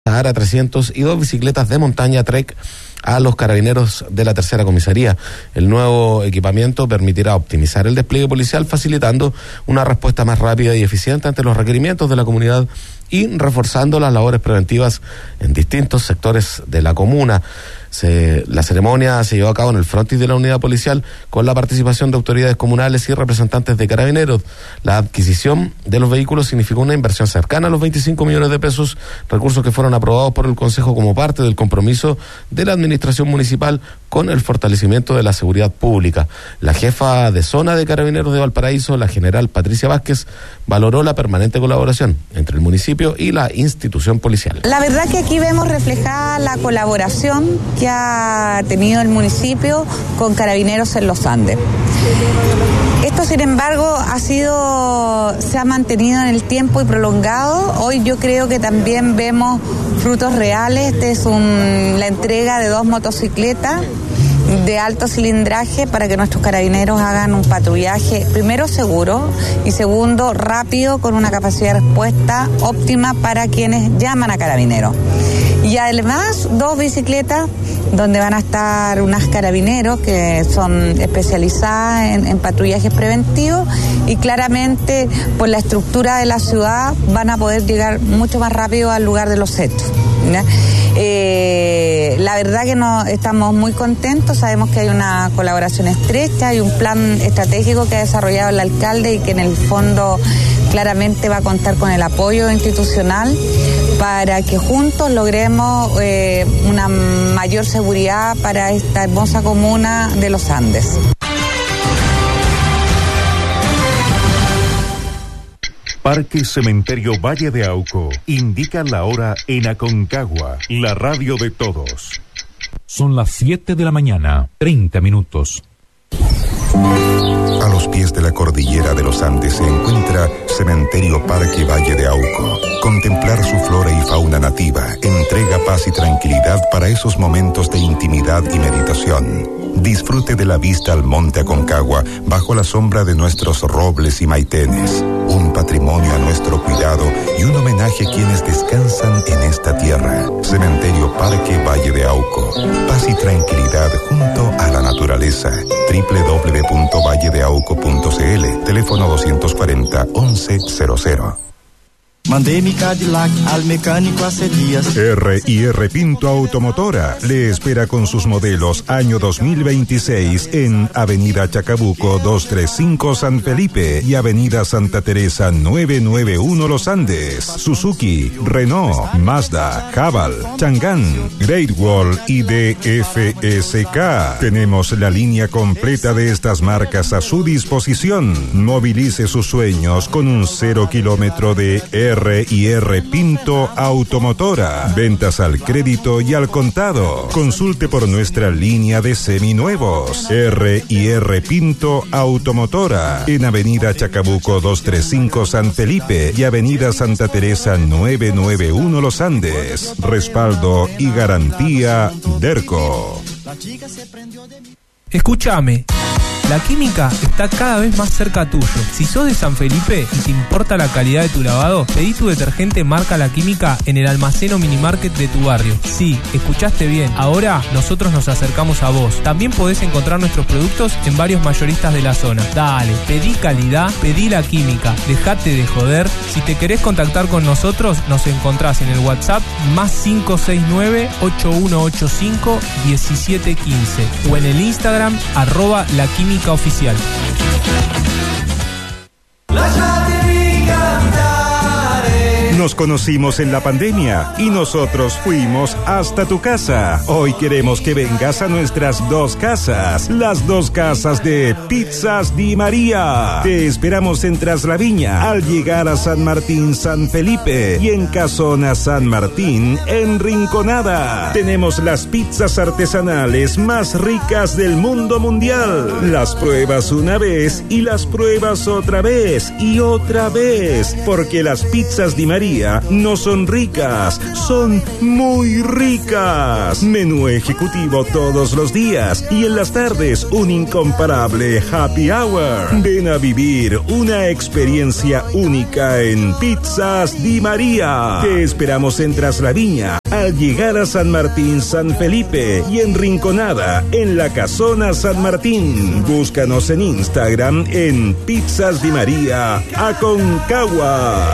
Ara 300 y 2 bicicletas de montaña Trek a los carabineros de la tercera comisaría. El nuevo equipamiento permitirá optimizar el despliegue policial, facilitando una respuesta más rápida y eficiente ante los requerimientos de la comunidad y reforzando las labores preventivas en distintos sectores de la comuna. La ceremonia se llevó a cabo en el frontis de la unidad policial con la participación de autoridades comunales y representantes de carabineros. La adquisición de los vehículos significó una inversión cercana a los 25 millones de pesos, recursos que fueron aprobados por el Consejo como parte del compromiso de la administración municipal con el fortalecimiento de la seguridad pública. La jefa de zona de Carabineros de Valparaíso, la general Patricia Vázquez, valoró la permanente colaboración entre el municipio y la institución policial. La verdad que aquí vemos reflejada la colaboración que ha tenido el municipio con Carabineros en los Andes. Esto, sin embargo, se ha mantenido en el tiempo y prolongado. Hoy yo creo que también vemos frutos reales. Esta es la entrega de 2 motocicletas de alto cilindraje para que nuestros carabineros hagan un patrullaje, primero seguro y segundo rápido, con una capacidad de respuesta óptima para quienes llaman a carabineros. Y además 2 bicicletas donde van a estar unas carabineros que son especializadas en patrullajes preventivos, y claramente por la estructura de la ciudad van a poder llegar mucho más rápido al lugar de los hechos, ¿ya? La verdad que estamos muy contentos, sabemos que hay una colaboración estrecha, hay un plan estratégico que ha desarrollado el alcalde y que en el fondo claramente va a contar con el apoyo institucional para que juntos logremos una mayor seguridad para esta hermosa comuna de los Andes. Parque Cementerio Valle de Auco indica la hora en Aconcagua, la radio de todos. Son las 7 de la mañana, 30 minutos. A los pies de la cordillera de los Andes se encuentra Cementerio Parque Valle de Auco. Contemplar su flora y fauna nativa entrega paz y tranquilidad para esos momentos de intimidad y meditación. Disfrute de la vista al monte Aconcagua bajo la sombra de nuestros robles y maitenes. Un patrimonio a nuestro cuidado y un homenaje a quienes descansan en esta tierra. Cementerio Parque Valle de Auco. Paz y tranquilidad junto a la naturaleza. www.valledeauco.cl. Teléfono 240-1100. Mandé mi Cadillac al mecánico hace días. R&R Pinto Automotora le espera con sus modelos año 2026 en Avenida Chacabuco 235 San Felipe y Avenida Santa Teresa 991 Los Andes. Suzuki, Renault, Mazda, Haval, Chang'an, Great Wall y DFSK. Tenemos la línea completa de estas marcas a su disposición. Movilice sus sueños con un 0 kilómetro de R&R Pinto Automotora. Ventas al crédito y al contado. Consulte por nuestra línea de seminuevos. R&R Pinto Automotora. En Avenida Chacabuco 235 San Felipe y Avenida Santa Teresa 991 Los Andes. Respaldo y garantía Derco. Escúchame. La química está cada vez más cerca tuyo. Si sos de San Felipe y te importa la calidad de tu lavado, pedí tu detergente marca La Química en el almacén o minimarket de tu barrio. Sí, escuchaste bien. Ahora nosotros nos acercamos a vos. También podés encontrar nuestros productos en varios mayoristas de la zona. Dale, pedí calidad, pedí La Química. Dejate de joder. Si te querés contactar con nosotros, nos encontrás en el WhatsApp +569-8185-1715 o en el Instagram @laquímica oficial. Nos conocimos en la pandemia y nosotros fuimos hasta tu casa. Hoy queremos que vengas a nuestras 2 casas, las 2 casas de Pizzas Di María. Te esperamos en Traslaviña al llegar a San Martín San Felipe y en Casona San Martín en Rinconada. Tenemos las pizzas artesanales más ricas del mundo mundial. Las pruebas una vez y las pruebas otra vez y otra vez, porque las Pizzas Di María día no son ricas, son muy ricas. Menú ejecutivo todos los días y en las tardes un incomparable happy hour. Ven a vivir una experiencia única en Pizzas Di María. Te esperamos en Traslaviña al llegar a San Martín San Felipe y en Rinconada en la Casona San Martín. Búscanos en Instagram en Pizzas Di María Aconcagua.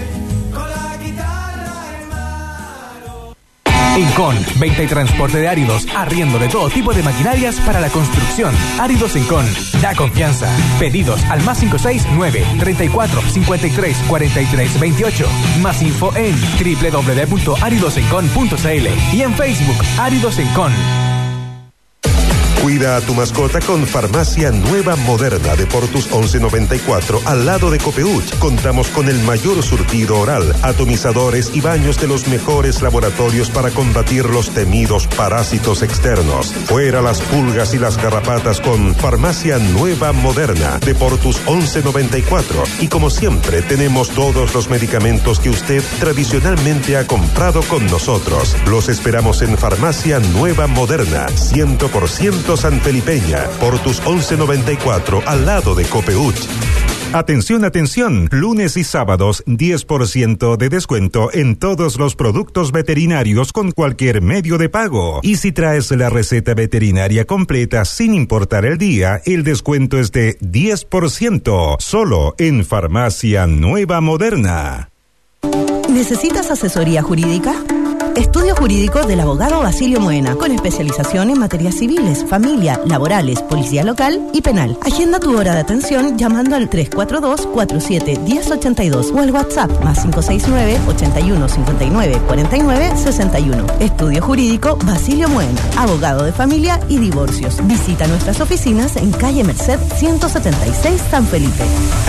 Encon, venta y transporte de áridos, arriendo de todo tipo de maquinarias para la construcción. Áridos Encon, da confianza. Pedidos al +569 34 53 43 28. Más info en www.aridosencon.cl y en Facebook Áridos Encon. Cuida a tu mascota con Farmacia Nueva Moderna de Portus 1194 al lado de Copeuch. Contamos con el mayor surtido oral, atomizadores y baños de los mejores laboratorios para combatir los temidos parásitos externos. Fuera las pulgas y las garrapatas con Farmacia Nueva Moderna de Portus 1194. Y como siempre tenemos todos los medicamentos que usted tradicionalmente ha comprado con nosotros. Los esperamos en Farmacia Nueva Moderna, 100% sanfelipeña, Portus 1194, al lado de Copeuch. Atención, atención, lunes y sábados 10% de descuento en todos los productos veterinarios con cualquier medio de pago. Y si traes la receta veterinaria completa sin importar el día, el descuento es de 10%, solo en Farmacia Nueva Moderna. ¿Necesitas asesoría jurídica? Estudio jurídico del abogado Basilio Moena, con especialización en materias civiles, familia, laborales, policía local y penal. Agenda tu hora de atención llamando al 342-47-1082 o al WhatsApp +569 81 59 49 61. Estudio jurídico Basilio Moena, abogado de familia y divorcios. Visita nuestras oficinas en calle Merced 176 San Felipe.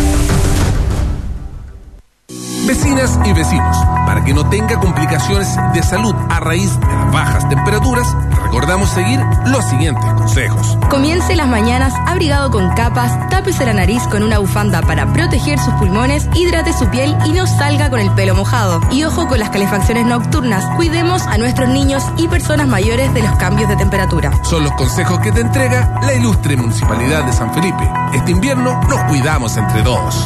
Vecinas y vecinos, para que no tenga complicaciones de salud a raíz de las bajas temperaturas, recordamos seguir los siguientes consejos. Comience las mañanas abrigado con capas, tápese la nariz con una bufanda para proteger sus pulmones, hidrate su piel y no salga con el pelo mojado. Y ojo con las calefacciones nocturnas, cuidemos a nuestros niños y personas mayores de los cambios de temperatura. Son los consejos que te entrega la ilustre Municipalidad de San Felipe. Este invierno nos cuidamos entre todos.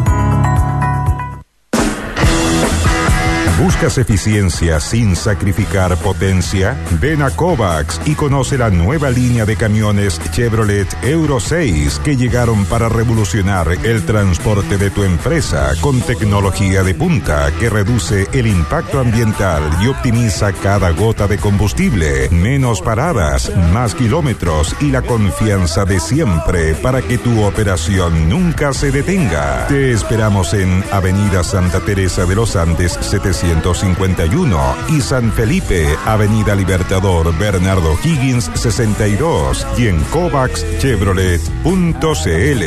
¿Buscas eficiencia sin sacrificar potencia? Ven a Kovacs y conoce la nueva línea de camiones Chevrolet Euro 6 que llegaron para revolucionar el transporte de tu empresa con tecnología de punta que reduce el impacto ambiental y optimiza cada gota de combustible. Menos paradas, más kilómetros y la confianza de siempre para que tu operación nunca se detenga. Te esperamos en Avenida Santa Teresa de los Andes 751 y San Felipe, Avenida Libertador Bernardo Higgins 62 y en covacschevrolet.cl.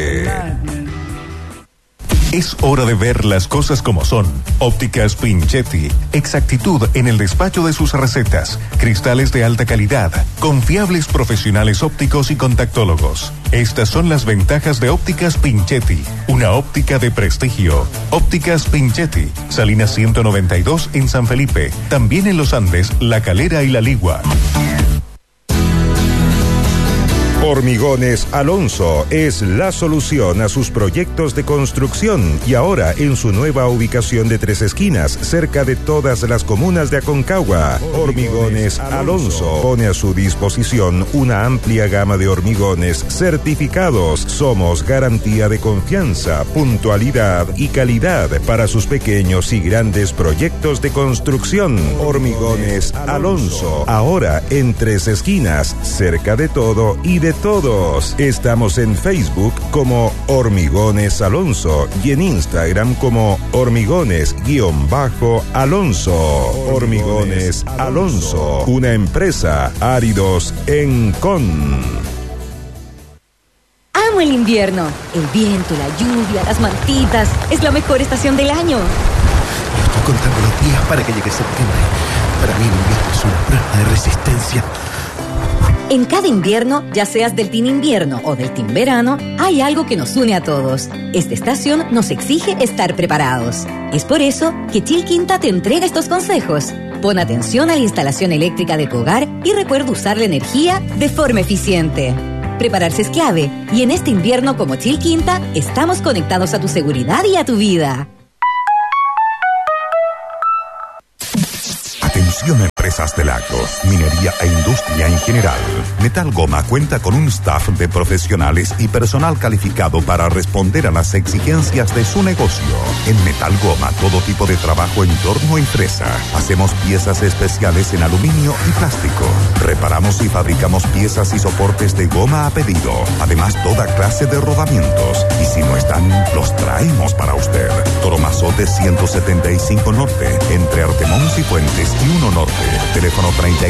Es hora de ver las cosas como son. Ópticas Pinchetti. Exactitud en el despacho de sus recetas. Cristales de alta calidad. Confiables profesionales ópticos y contactólogos. Estas son las ventajas de Ópticas Pinchetti. Una óptica de prestigio. Ópticas Pinchetti. Salinas 192 en San Felipe. También en Los Andes, La Calera y La Ligua. Hormigones Alonso es la solución a sus proyectos de construcción y ahora en su nueva ubicación de Tres Esquinas, cerca de todas las comunas de Aconcagua. Hormigones Alonso pone a su disposición una amplia gama de hormigones certificados. Somos garantía de confianza, puntualidad y calidad para sus pequeños y grandes proyectos de construcción. Hormigones Alonso, ahora en Tres Esquinas, cerca de todo y de todos. Estamos en Facebook como Hormigones Alonso y en Instagram como Hormigones_Alonso. Hormigones Alonso, una empresa Áridos Encon. Amo el invierno. El viento, la lluvia, las mantitas. Es la mejor estación del año. Yo estoy contando los días para que llegue septiembre. Para mí el invierno es una prueba de resistencia. En cada invierno, ya seas del Team Invierno o del Team Verano, hay algo que nos une a todos. Esta estación nos exige estar preparados. Es por eso que Chilquinta te entrega estos consejos. Pon atención a la instalación eléctrica de tu hogar y recuerda usar la energía de forma eficiente. Prepararse es clave, y en este invierno como Chilquinta, estamos conectados a tu seguridad y a tu vida. Atención empresas del agro, minería e industria en general. Metal Goma cuenta con un staff de profesionales y personal calificado para responder a las exigencias de su negocio. En Metal Goma, todo tipo de trabajo en torno a empresa. Hacemos piezas especiales en aluminio y plástico. Reparamos y fabricamos piezas y soportes de goma a pedido. Además, toda clase de rodamientos. Y si no están, los traemos para usted. Toromazote 175 Norte, entre Artemón y Fuentes y 1 Norte. Teléfono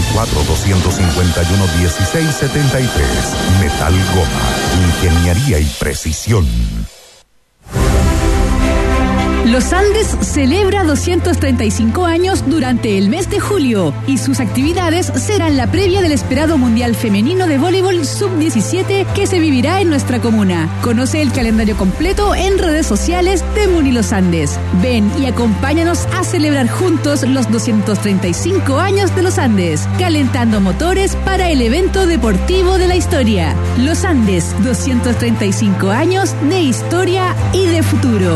34-251-1673. Metal Goma. Ingeniería y precisión. Los Andes celebra 235 años durante el mes de julio y sus actividades serán la previa del esperado Mundial Femenino de Voleibol Sub-17 que se vivirá en nuestra comuna. Conoce el calendario completo en redes sociales de Muni Los Andes. Ven y acompáñanos a celebrar juntos los 235 años de Los Andes, calentando motores para el evento deportivo de la historia. Los Andes, 235 años de historia y de futuro.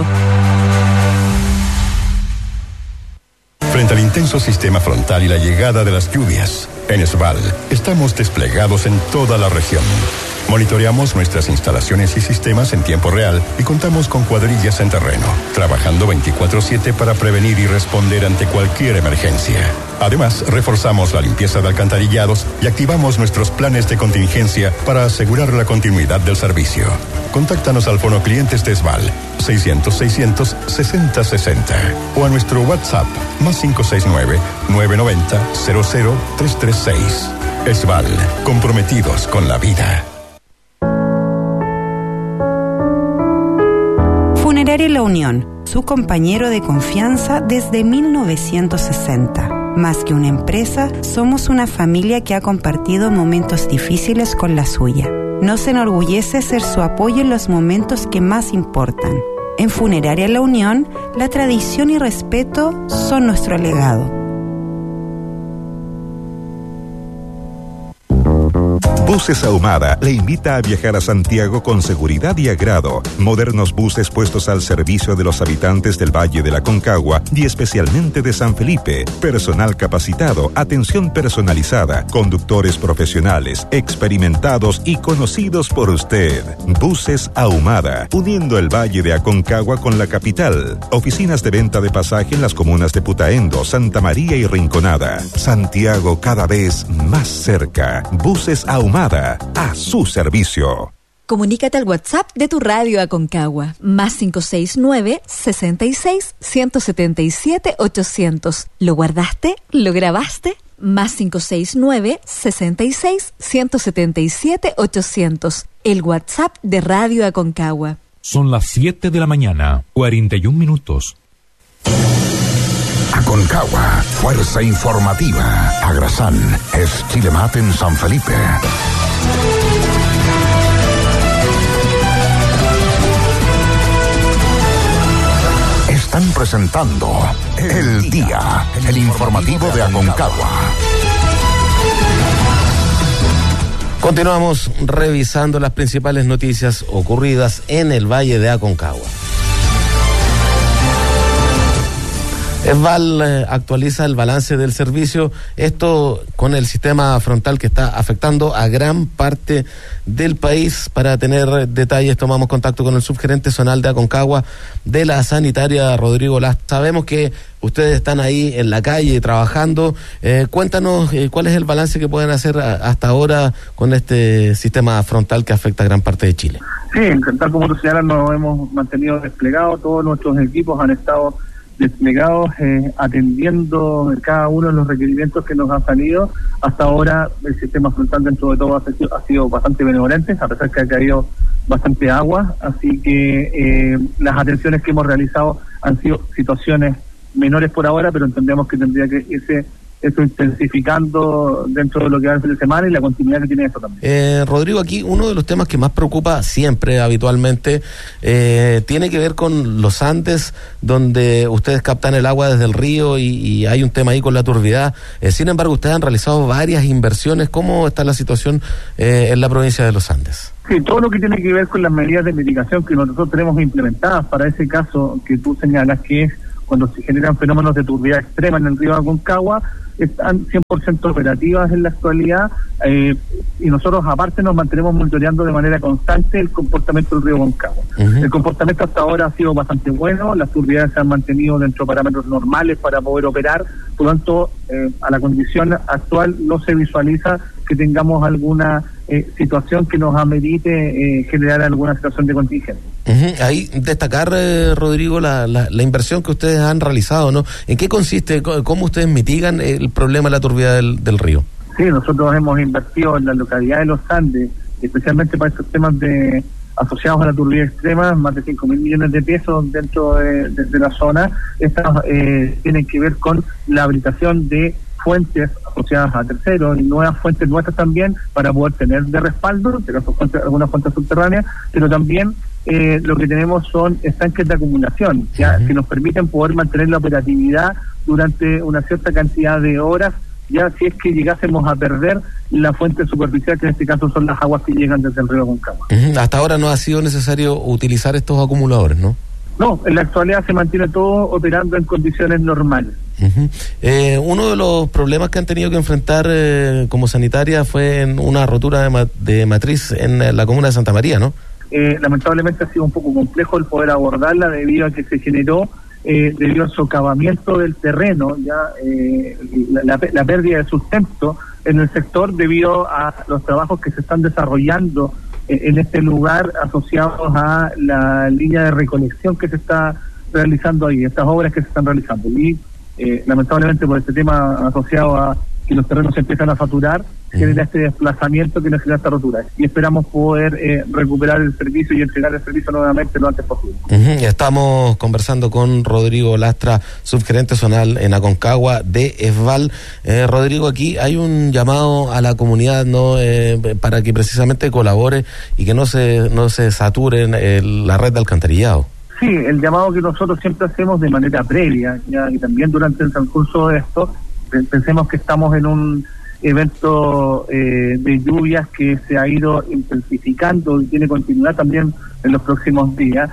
Frente al intenso sistema frontal y la llegada de las lluvias, en SVAL estamos desplegados en toda la región. Monitoreamos nuestras instalaciones y sistemas en tiempo real y contamos con cuadrillas en terreno, trabajando 24/7 para prevenir y responder ante cualquier emergencia. Además, reforzamos la limpieza de alcantarillados y activamos nuestros planes de contingencia para asegurar la continuidad del servicio. Contáctanos al Fono Clientes de SVAL 600-600-6060 o a nuestro WhatsApp +569 990 00336. SVAL, comprometidos con la vida. Funeraria La Unión, su compañero de confianza desde 1960. Más que una empresa, somos una familia que ha compartido momentos difíciles con la suya. Nos enorgullece ser su apoyo en los momentos que más importan. En Funeraria La Unión, la tradición y respeto son nuestro legado. Buses Ahumada le invita a viajar a Santiago con seguridad y agrado. Modernos buses puestos al servicio de los habitantes del Valle de la Concagua y especialmente de San Felipe. Personal capacitado, atención personalizada, conductores profesionales, experimentados y conocidos por usted. Buses Ahumada, uniendo el Valle de Aconcagua con la capital. Oficinas de venta de pasaje en las comunas de Putaendo, Santa María y Rinconada. Santiago cada vez más cerca. Buses Ahumada, a su servicio. Comunícate al WhatsApp de tu radio Aconcagua, +569 66 177 800. ¿Lo guardaste? ¿Lo grabaste? +569 66 177 800. El WhatsApp de Radio Aconcagua. Son las 7 de la mañana, 41 minutos. Aconcagua, fuerza informativa. Agrasan es Chilemat en San Felipe. Están presentando El Día, el informativo de Aconcagua. Continuamos revisando las principales noticias ocurridas en el Valle de Aconcagua. SVAL actualiza el balance del servicio, esto con el sistema frontal que está afectando a gran parte del país. Para tener detalles tomamos contacto con el subgerente zonal de Aconcagua de la sanitaria, Rodrigo Last. Sabemos que ustedes están ahí en la calle trabajando. Cuéntanos cuál es el balance que pueden hacer hasta ahora con este sistema frontal que afecta a gran parte de Chile. Sí, tal como tú señalas, nos hemos mantenido desplegados, todos nuestros equipos han estado desplegados atendiendo cada uno de los requerimientos que nos han salido. Hasta ahora el sistema frontal dentro de todo ha sido bastante benevolente, a pesar que ha caído bastante agua, así que las atenciones que hemos realizado han sido situaciones menores por ahora, pero entendemos que tendría que irse eso intensificando dentro de lo que va a ser de semana y la continuidad que tiene eso también. Rodrigo, aquí uno de los temas que más preocupa siempre, habitualmente, tiene que ver con los Andes, donde ustedes captan el agua desde el río y hay un tema ahí con la turbidez. Sin embargo, ustedes han realizado varias inversiones. ¿Cómo está la situación en la provincia de los Andes? Sí, todo lo que tiene que ver con las medidas de mitigación que nosotros tenemos implementadas para ese caso que tú señalas, que es cuando se generan fenómenos de turbidez extrema en el río Aconcagua, están 100% operativas en la actualidad, y nosotros aparte nos mantenemos monitoreando de manera constante el comportamiento del río Aconcagua. El comportamiento hasta ahora ha sido bastante bueno, las turbidez se han mantenido dentro de parámetros normales para poder operar, por lo tanto, a la condición actual no se visualiza que tengamos alguna situación que nos amerite generar alguna situación de contingencia. Ahí destacar, Rodrigo, la inversión que ustedes han realizado, ¿no? ¿En qué consiste? ¿Cómo ustedes mitigan el problema de la turbidez del río? Sí, nosotros hemos invertido en la localidad de Los Andes, especialmente para estos temas asociados a la turbidez extrema, más de 5.000 millones de pesos dentro de la zona. Estas tienen que ver con la habilitación de fuentes asociadas a terceros y nuevas fuentes nuestras también para poder tener de respaldo, algunas fuentes subterráneas, pero también lo que tenemos son estanques de acumulación, ya que nos permiten poder mantener la operatividad durante una cierta cantidad de horas, ya si es que llegásemos a perder la fuente superficial, que en este caso son las aguas que llegan desde el río Aconcagua. Hasta ahora no ha sido necesario utilizar estos acumuladores, ¿no? No, en la actualidad se mantiene todo operando en condiciones normales. Uno de los problemas que han tenido que enfrentar como sanitaria fue en una rotura de matriz en la comuna de Santa María, ¿no? Lamentablemente ha sido un poco complejo el poder abordarla debido a que se generó debido al socavamiento del terreno, ya la pérdida de sustento en el sector debido a los trabajos que se están desarrollando en este lugar asociados a la línea de recolección que se está realizando ahí, estas obras que se están realizando. Y lamentablemente por este tema asociado a que los terrenos se empiezan a saturar, genera este desplazamiento que nos genera esta rotura. Y esperamos poder recuperar el servicio y entregar el servicio nuevamente lo antes posible. Estamos conversando con Rodrigo Lastra, subgerente zonal en Aconcagua de ESVAL. Rodrigo, aquí hay un llamado a la comunidad, ¿no? Para que precisamente colabore y que no se sature la red de alcantarillado. Sí, el llamado que nosotros siempre hacemos de manera previa, ya, y también durante el transcurso de esto, pensemos que estamos en un evento de lluvias que se ha ido intensificando y tiene continuidad también en los próximos días,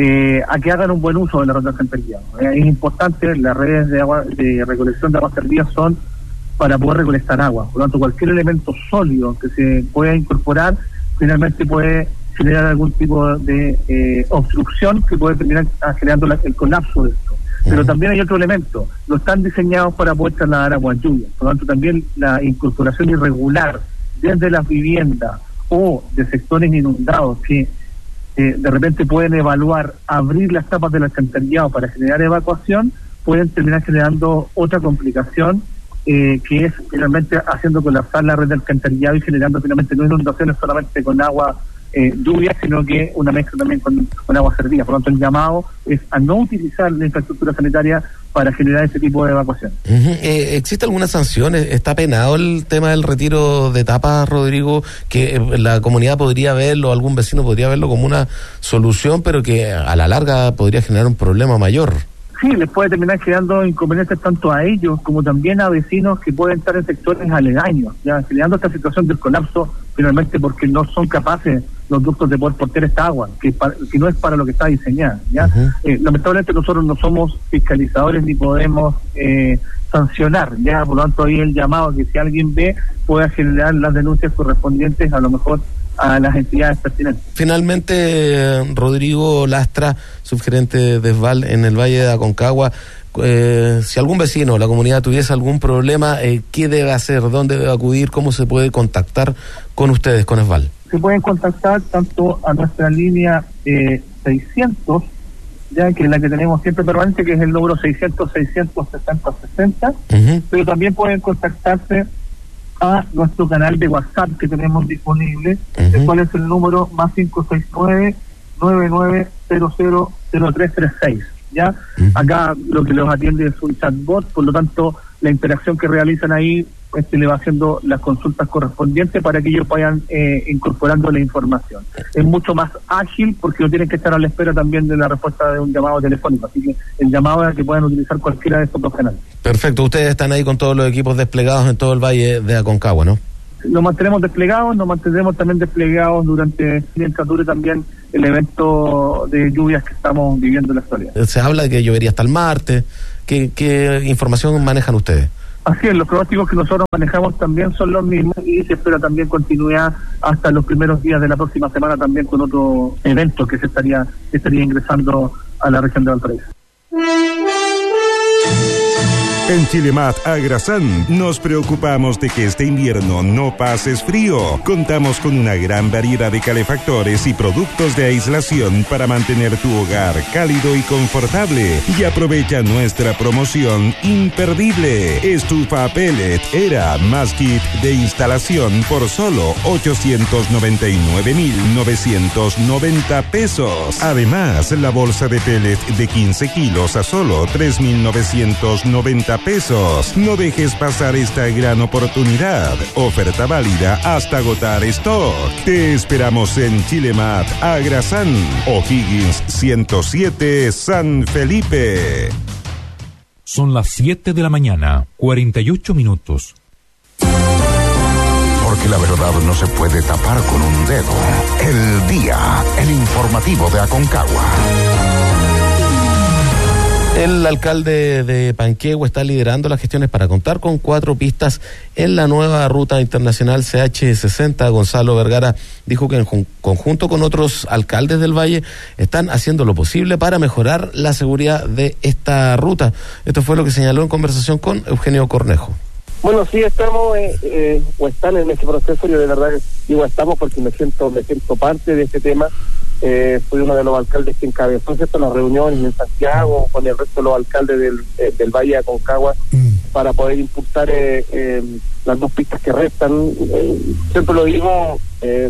a que hagan un buen uso de la red de alcantarillado. Es importante, las redes de agua, de recolección de aguas servidas son para poder recolectar agua, por lo tanto cualquier elemento sólido que se pueda incorporar finalmente puede generar algún tipo de obstrucción que puede terminar generando el colapso de esto. Pero también hay otro elemento, no están diseñados para poder trasladar agua en lluvia, por lo tanto también la incorporación irregular desde las viviendas o de sectores inundados que de repente pueden evaluar abrir las tapas del alcantarillado para generar evacuación, pueden terminar generando otra complicación que es finalmente haciendo colapsar la red de alcantarillado y generando finalmente no inundaciones solamente con agua lluvia, sino que una mezcla también con agua servida. Por lo tanto, el llamado es a no utilizar la infraestructura sanitaria para generar ese tipo de evacuación. ¿Existe alguna sanción? ¿Está penado el tema del retiro de tapas, Rodrigo? Que la comunidad podría verlo, algún vecino podría verlo como una solución, pero que a la larga podría generar un problema mayor. Sí, les puede terminar generando inconvenientes tanto a ellos como también a vecinos que pueden estar en sectores aledaños, ya generando esta situación del colapso finalmente porque no son capaces los ductos de poder portar esta agua, que no es para lo que está diseñada, ¿ya? Lamentablemente nosotros no somos fiscalizadores ni podemos sancionar, ya, por lo tanto ahí el llamado que si alguien ve pueda generar las denuncias correspondientes a lo mejor a las entidades pertinentes. Finalmente, Rodrigo Lastra, subgerente de ESVAL en el Valle de Aconcagua, si algún vecino, la comunidad tuviese algún problema, ¿qué debe hacer? ¿Dónde debe acudir? ¿Cómo se puede contactar con ustedes, con ESVAL? Se pueden contactar tanto a nuestra línea 600, ya que es la que tenemos siempre permanente, que es el número 600-660-60, pero también pueden contactarse a nuestro canal de WhatsApp que tenemos disponible, el cual es el número más 569-9900-0336. ¿Ya? Acá lo que los atiende es un chatbot, por lo tanto la interacción que realizan ahí, le va haciendo las consultas correspondientes para que ellos vayan incorporando la información. Es mucho más ágil porque no tienen que estar a la espera también de la respuesta de un llamado telefónico, así que el llamado es que puedan utilizar cualquiera de estos dos canales. Perfecto, ustedes están ahí con todos los equipos desplegados en todo el Valle de Aconcagua, ¿no? Nos mantenemos desplegados, nos mantendremos también desplegados mientras dure también el evento de lluvias que estamos viviendo en la actualidad. Se habla de que llovería hasta el martes. ¿Qué información manejan ustedes? Así es, los pronósticos que nosotros manejamos también son los mismos y se espera también continuidad hasta los primeros días de la próxima semana también con otro evento que estaría ingresando a la región de Valparaíso. En Chilemat Agrasan nos preocupamos de que este invierno no pases frío. Contamos con una gran variedad de calefactores y productos de aislación para mantener tu hogar cálido y confortable. Y aprovecha nuestra promoción imperdible. Estufa pellet Era más kit de instalación por solo 899.990 pesos. Además, la bolsa de pellet de 15 kilos a solo 3.990 pesos. No dejes pasar esta gran oportunidad. Oferta válida hasta agotar stock. Te esperamos en Chilemat Agrasan, O'Higgins 107, San Felipe. Son las 7 de la mañana, 48 minutos. Porque la verdad no se puede tapar con un dedo. El día, el informativo de Aconcagua. El alcalde de Panquehue está liderando las gestiones para contar con 4 pistas en la nueva ruta internacional CH60. Gonzalo Vergara dijo que en conjunto con otros alcaldes del Valle están haciendo lo posible para mejorar la seguridad de esta ruta. Esto fue lo que señaló en conversación con Eugenio Cornejo. Bueno, sí estamos, o están en ese proceso. Yo de verdad digo estamos porque me siento parte de este tema. Fui uno de los alcaldes que encabezó las reuniones en Santiago con el resto de los alcaldes del Valle de Aconcagua para poder impulsar las 2 pistas que restan. Siempre lo digo,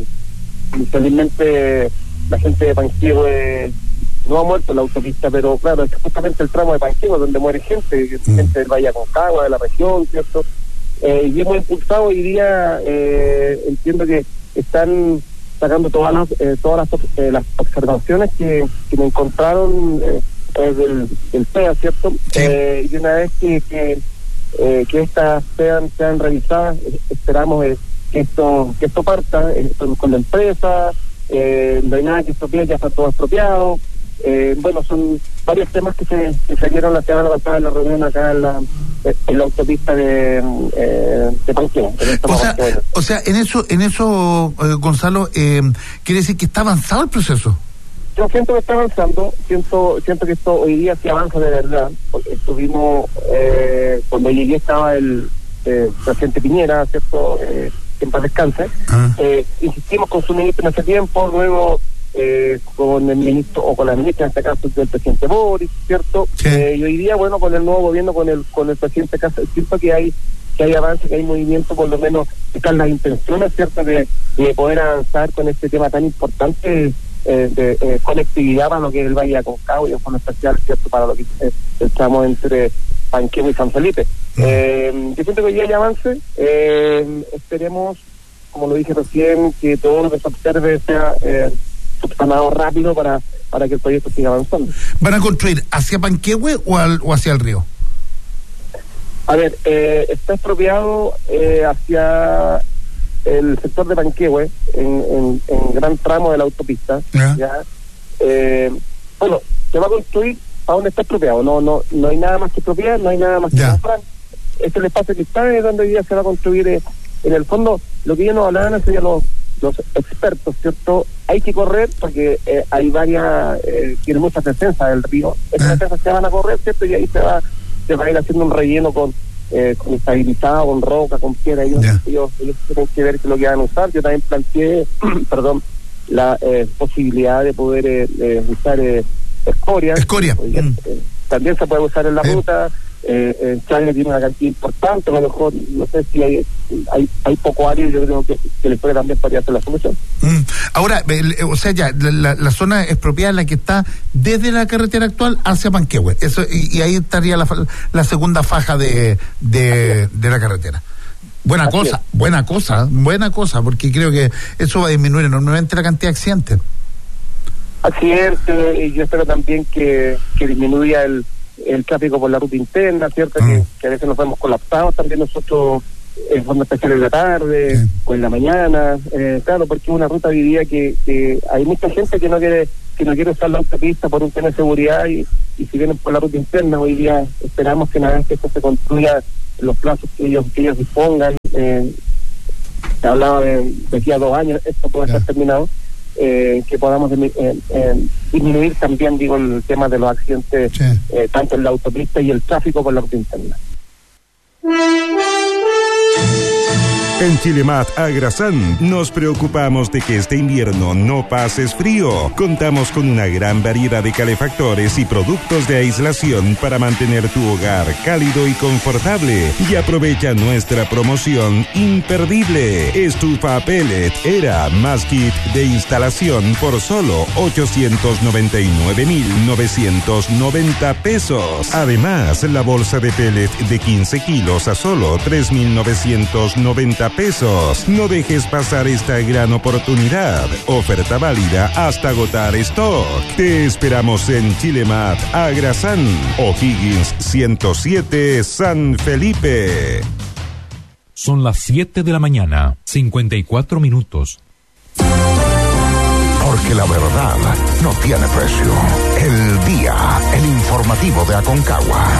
felizmente la gente de Panquehue no ha muerto en la autopista, pero claro, es justamente el tramo de Panquehue donde muere gente del Valle de Aconcagua, de la región, ¿cierto? Y hemos impulsado hoy día, entiendo que están sacando todas las observaciones que me encontraron del PEA, ¿cierto? Sí. Y una vez que estas sean revisadas, esperamos que esto parta con la empresa. No hay nada que expropiar, ya está todo expropiado. Bueno, son varios temas que se dieron la semana pasada en la reunión acá en la autopista de Panquehue. O sea, en eso Gonzalo, quiere decir que está avanzado el proceso. Yo siento que está avanzando, siento que esto hoy día sí avanza de verdad, porque estuvimos, cuando llegué estaba el presidente Piñera, ¿cierto? Que en paz descanse. Insistimos con su ministro en ese tiempo, luego con el ministro, o con la ministra en este caso del presidente Boris, ¿cierto? Sí. Y hoy día, bueno, con el nuevo gobierno, con el presidente Casa, siento que hay avance, que hay movimiento, por lo menos están las intenciones, ¿cierto? De poder avanzar con este tema tan importante de conectividad para lo que es el Valle de Aconcagua y en forma especial, ¿cierto? Para lo que estamos entre Panquehue y San Felipe. Yo siento que hoy día hay avance, esperemos, como lo dije recién, que todo lo que se observe sea subsanado rápido para que el proyecto siga avanzando. ¿Van a construir hacia Panquehue o hacia el río? A ver, está expropiado hacia el sector de Panquehue, en gran tramo de la autopista. ¿Ya? Bueno, se va a construir a donde está expropiado. No hay nada más que expropiar, no hay nada más que comprar. Este es el espacio que está, es donde hoy día se va a construir. En el fondo, lo que ellos nos hablaban serían los expertos, ¿cierto? Hay que correr porque hay varias, tiene muchas defensas del río. Estas defensas se van a correr, ¿cierto? Y ahí se va a ir haciendo un relleno con estabilizado, con roca, con piedra. Ellos tienen que ver qué es lo que van a usar. Yo también planteé, la posibilidad de poder usar escoria. También se puede usar en la ruta. Chile tiene una cantidad importante, a lo mejor, no sé si hay poco área, yo creo que la historia también podría ser la solución. Ahora, o sea, ya, la zona expropiada es la que está desde la carretera actual hacia Panquehue, eso, y ahí estaría la segunda faja de la carretera. Buena cosa, porque creo que eso va a disminuir enormemente la cantidad de accidentes. Accidentes, y yo espero también que disminuya el tráfico por la ruta interna, ¿cierto? Que a veces nos vemos colapsados también nosotros en forma especial en la tarde o en la mañana, claro, porque es una ruta vivida que hay mucha gente que no quiere usar la autopista por un tema de seguridad y si vienen por la ruta interna, hoy día esperamos que una vez que esto se construya en los plazos que ellos dispongan, se hablaba de aquí a 2 años esto puede estar terminado, que podamos disminuir también, digo, el tema de los accidentes, tanto en la autopista y el tráfico por la ruta interna. En Chilemat Agrasan nos preocupamos de que este invierno no pases frío. Contamos con una gran variedad de calefactores y productos de aislación para mantener tu hogar cálido y confortable. Y aprovecha nuestra promoción imperdible. Estufa pellet Era más kit de instalación por solo 899.990 pesos. Además, la bolsa de pellet de 15 kilos a solo 3.990 pesos. No dejes pasar esta gran oportunidad. Oferta válida hasta agotar stock. Te esperamos en Chilemat Agrasan, O'Higgins 107, San Felipe. Son las 7 de la mañana, 54 minutos. Porque la verdad no tiene precio. El día, el informativo de Aconcagua.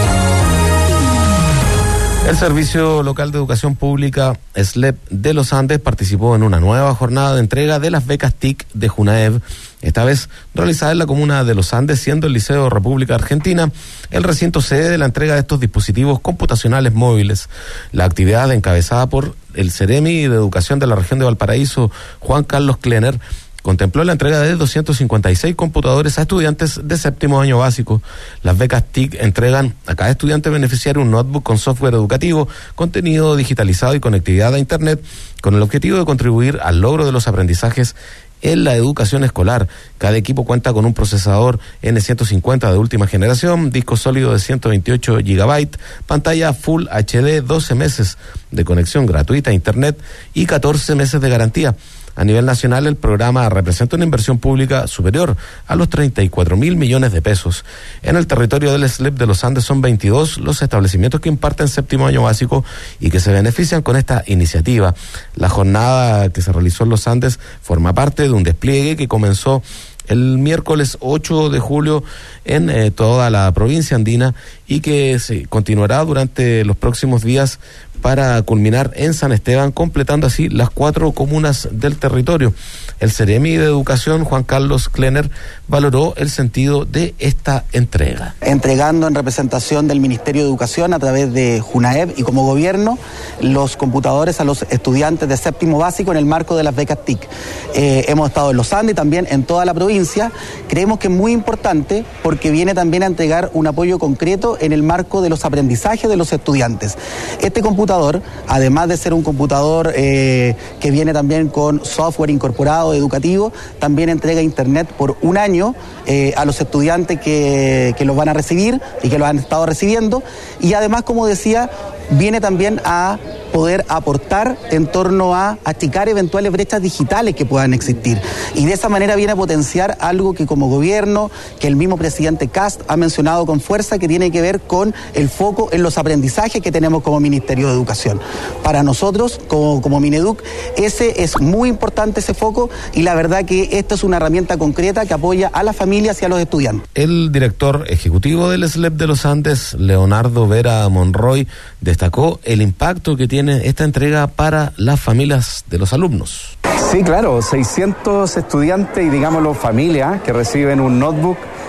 El Servicio Local de Educación Pública, SLEP de los Andes, participó en una nueva jornada de entrega de las becas TIC de JUNAEV, esta vez realizada en la comuna de Los Andes, siendo el Liceo República Argentina el recinto sede de la entrega de estos dispositivos computacionales móviles. La actividad, encabezada por el Ceremi de Educación de la región de Valparaíso, Juan Carlos Klenner, contempló la entrega de 256 computadores a estudiantes de 7º año básico. Las becas TIC entregan a cada estudiante beneficiario un notebook con software educativo, contenido digitalizado y conectividad a Internet, con el objetivo de contribuir al logro de los aprendizajes en la educación escolar. Cada equipo cuenta con un procesador N150 de última generación, disco sólido de 128 GB, pantalla Full HD, 12 meses de conexión gratuita a Internet y 14 meses de garantía. A nivel nacional, el programa representa una inversión pública superior a los 34.000 millones de pesos. En el territorio del SLEP de los Andes son 22 los establecimientos que imparten 7º año básico y que se benefician con esta iniciativa. La jornada que se realizó en los Andes forma parte de un despliegue que comenzó el miércoles 8 de julio en toda la provincia andina y que se continuará durante los próximos días para culminar en San Esteban, completando así las 4 comunas del territorio. El Ceremi de Educación, Juan Carlos Klenner, valoró el sentido de esta entrega. Entregando en representación del Ministerio de Educación a través de JUNAEV y como gobierno los computadores a los estudiantes de 7º básico en el marco de las becas TIC. Hemos estado en Los Andes y también en toda la provincia. Creemos que es muy importante porque viene también a entregar un apoyo concreto en el marco de los aprendizajes de los estudiantes. Este computador, además de ser un computador que viene también con software incorporado educativo, también entrega Internet por 1 año a los estudiantes que los van a recibir y que los han estado recibiendo, y además, como decía, viene también a poder aportar en torno a achicar eventuales brechas digitales que puedan existir. Y de esa manera viene a potenciar algo que como gobierno, que el mismo presidente Kast ha mencionado con fuerza, que tiene que ver con el foco en los aprendizajes que tenemos como Ministerio de Educación. Para nosotros, como Mineduc, ese es muy importante, ese foco, y la verdad que esta es una herramienta concreta que apoya a las familias y a los estudiantes. El director ejecutivo del SLEP de los Andes, Leonardo Vera Monroy, destacó el impacto que tiene esta entrega para las familias de los alumnos. Sí, claro, 600 estudiantes y digámoslo familias que reciben un notebook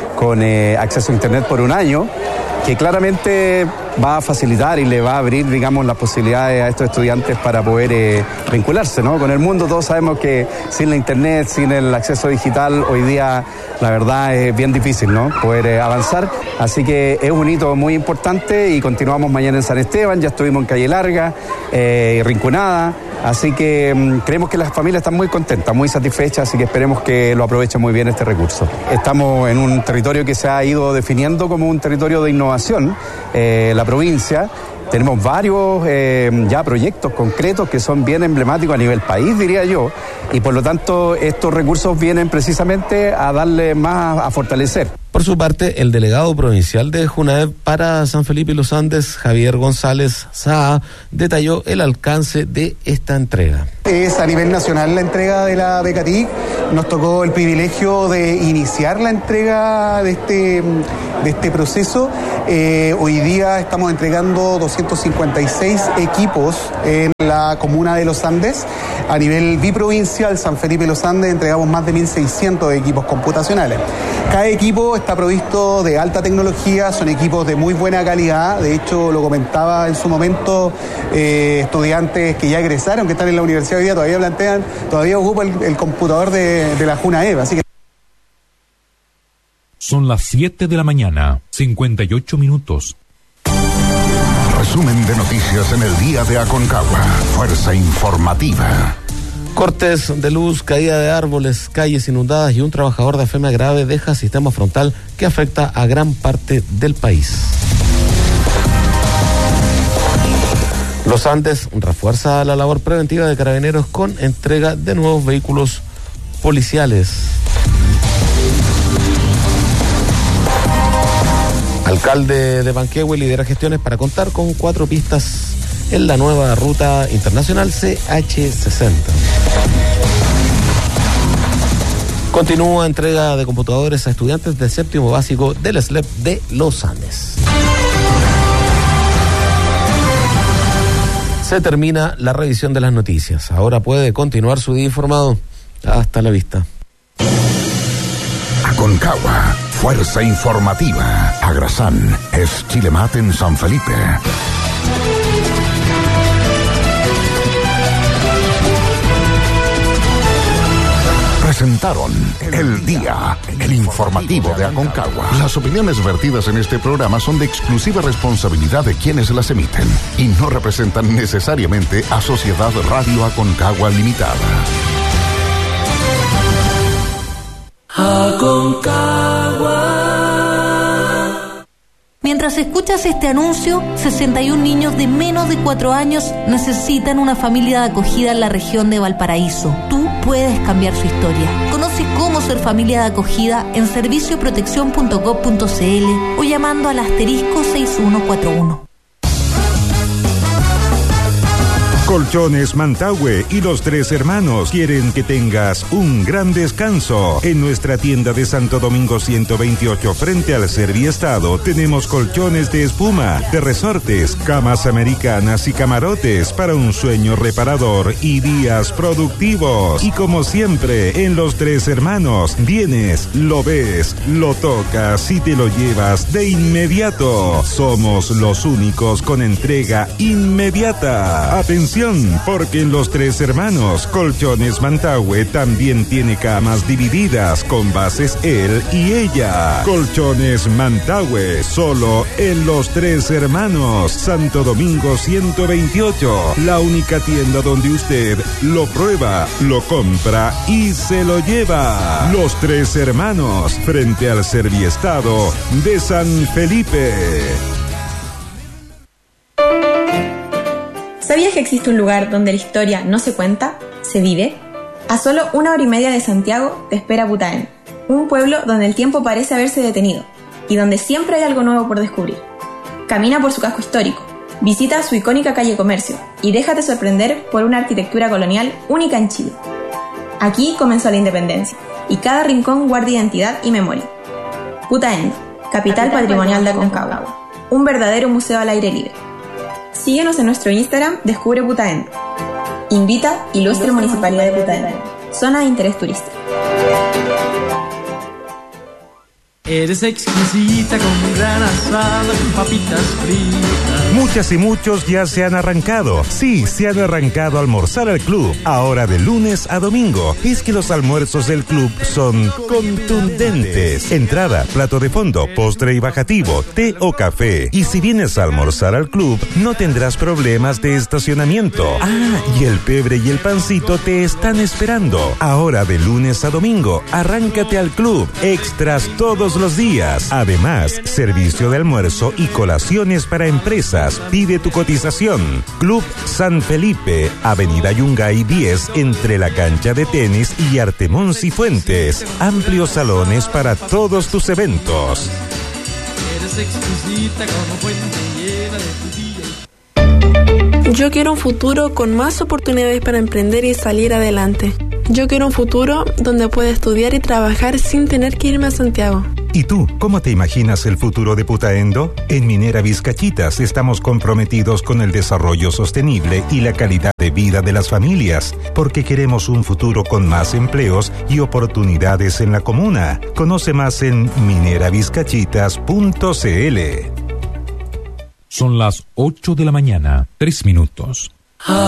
con acceso a Internet por un año, que claramente va a facilitar y le va a abrir, digamos, las posibilidades a estos estudiantes para poder vincularse, ¿no? Con el mundo. Todos sabemos que sin la Internet, sin el acceso digital, hoy día la verdad es bien difícil, ¿no? Poder avanzar. Así que es un hito muy importante y continuamos mañana en San Esteban. Ya estuvimos en Calle Larga, Rinconada. Así que creemos que las familias están muy contentas, muy satisfechas, así que esperemos que lo aprovechen muy bien este recurso. Estamos en un territorio que se ha ido definiendo como un territorio de innovación, la provincia. Tenemos varios ya proyectos concretos que son bien emblemáticos a nivel país, diría yo, y por lo tanto estos recursos vienen precisamente a darle más, a fortalecer. Por su parte, el delegado provincial de Junaev para San Felipe y los Andes, Javier González Saa, detalló el alcance de esta entrega. Es a nivel nacional la entrega de la beca TIC. Nos tocó el privilegio de iniciar la entrega de este proceso. Hoy día estamos entregando 256 equipos en la comuna de Los Andes. A nivel biprovincial, San Felipe y Los Andes, entregamos más de 1.600 equipos computacionales. Cada equipo está provisto de alta tecnología, son equipos de muy buena calidad. De hecho, lo comentaba en su momento, estudiantes que ya egresaron, que están en la universidad hoy día, todavía ocupan el computador de la Junaev. Así que son las 7 de la mañana, 58 minutos. Resumen de noticias en el día de Aconcagua. Fuerza informativa. Cortes de luz, caída de árboles, calles inundadas y un trabajador de FEMA grave deja sistema frontal que afecta a gran parte del país. Los Andes refuerza la labor preventiva de Carabineros con entrega de nuevos vehículos policiales. Alcalde de Panquehue lidera gestiones para contar con 4 pistas en la nueva ruta internacional CH60. Continúa entrega de computadores a estudiantes de séptimo básico del SLEP de Los Andes. Se termina la revisión de las noticias. Ahora puede continuar su día informado. Hasta la vista. Aconcagua, fuerza informativa. Agrasan es Chilemat en San Felipe. Presentaron El Día, el informativo de Aconcagua. Las opiniones vertidas en este programa son de exclusiva responsabilidad de quienes las emiten y no representan necesariamente a Sociedad Radio Aconcagua Limitada. Aconcagua. Mientras escuchas este anuncio, 61 niños de menos de 4 años necesitan una familia de acogida en la región de Valparaíso. Tú puedes cambiar su historia. Conoce cómo ser familia de acogida en servicioprotección.gov.cl o llamando al *6141. Colchones Mantagüe y los Tres Hermanos quieren que tengas un gran descanso. En nuestra tienda de Santo Domingo 128 frente al Serviestado tenemos colchones de espuma, de resortes, camas americanas y camarotes para un sueño reparador y días productivos. Y como siempre, en los Tres Hermanos vienes, lo ves, lo tocas y te lo llevas de inmediato. Somos los únicos con entrega inmediata. Atención, porque en los Tres Hermanos, Colchones Mantagüe también tiene camas divididas con bases él y ella. Colchones Mantagüe, solo en los Tres Hermanos, Santo Domingo 128, la única tienda donde usted lo prueba, lo compra y se lo lleva. Los Tres Hermanos, frente al Serviestado de San Felipe. ¿Sabías que existe un lugar donde la historia no se cuenta, se vive? A solo 1 hora y media de Santiago te espera Putaén, un pueblo donde el tiempo parece haberse detenido y donde siempre hay algo nuevo por descubrir. Camina por su casco histórico, visita su icónica calle Comercio y déjate sorprender por una arquitectura colonial única en Chile. Aquí comenzó la independencia y cada rincón guarda identidad y memoria. Putaén, capital patrimonial de Aconcagua, un verdadero museo al aire libre. Síguenos en nuestro Instagram, Descubre Putaén. Invita Ilustre Municipalidad de Putaén. Zona de interés turístico. Eres exquisita con un gran asado, con papitas fritas. Muchas y muchos ya se han arrancado. Sí, se han arrancado a almorzar al club. Ahora de lunes a domingo. Es que los almuerzos del club son contundentes. Entrada, plato de fondo, postre y bajativo, té o café. Y si vienes a almorzar al club, no tendrás problemas de estacionamiento. Ah, y el pebre y el pancito te están esperando. Ahora de lunes a domingo, arráncate al club. Extras todos los días. Además, servicio de almuerzo y colaciones para empresas. Pide tu cotización. Club San Felipe, Avenida Yungay 10, entre la cancha de tenis y Artemón Cifuentes. Amplios salones para todos tus eventos. Eres exquisita como fuente llena de tu día. Yo quiero un futuro con más oportunidades para emprender y salir adelante. Yo quiero un futuro donde pueda estudiar y trabajar sin tener que irme a Santiago. ¿Y tú, cómo te imaginas el futuro de Putaendo? En Minera Vizcachitas estamos comprometidos con el desarrollo sostenible y la calidad de vida de las familias, porque queremos un futuro con más empleos y oportunidades en la comuna. Conoce más en mineravizcachitas.cl. Son las 8 de la mañana, 3 minutos.